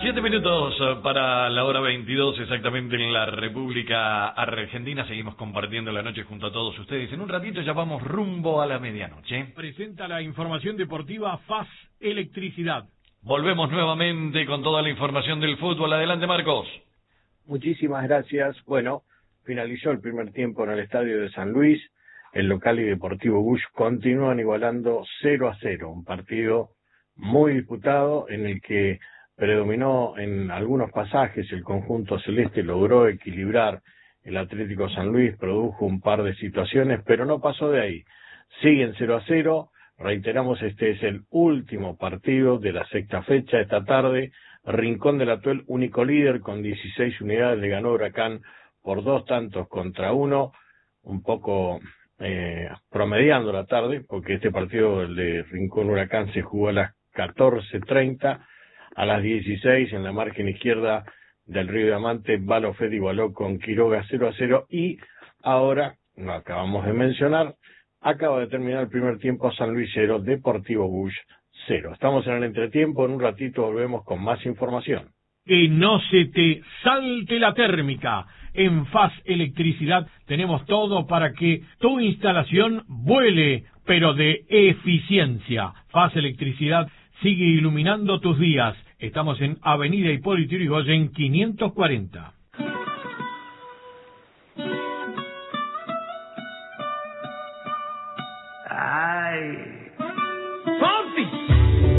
7 minutos para la hora 22 exactamente en la República Argentina. Seguimos compartiendo la noche junto a todos ustedes. En un ratito ya vamos rumbo a la medianoche. Presenta la información deportiva FAS Electricidad. Volvemos nuevamente con toda la información del fútbol. Adelante, Marcos. Muchísimas gracias. Bueno, finalizó el primer tiempo en el estadio de San Luis. El local y Deportivo Bush continúan igualando 0-0. Un partido muy disputado en el que predominó en algunos pasajes el conjunto celeste, logró equilibrar el Atlético San Luis, produjo un par de situaciones, pero no pasó de ahí. Siguen 0-0, reiteramos, este es el último partido de la sexta fecha. Esta tarde, Rincón del Atuel, único líder con 16 unidades, le ganó Huracán por 2-1, un poco promediando la tarde, porque este partido, el de Rincón Huracán, se jugó a las 14:30, a las 16 en la margen izquierda del Río Diamante, Balofed igualó con Quiroga 0-0 y ahora, lo acabamos de mencionar, acaba de terminar el primer tiempo, San Luis 0, Deportivo Bush 0. Estamos en el entretiempo, en un ratito volvemos con más información. Que no se te salte la térmica. En FAS Electricidad tenemos todo para que tu instalación vuele, pero de eficiencia. FAS Electricidad sigue iluminando tus días. Estamos en Avenida Hipólito Yrigoyen 540.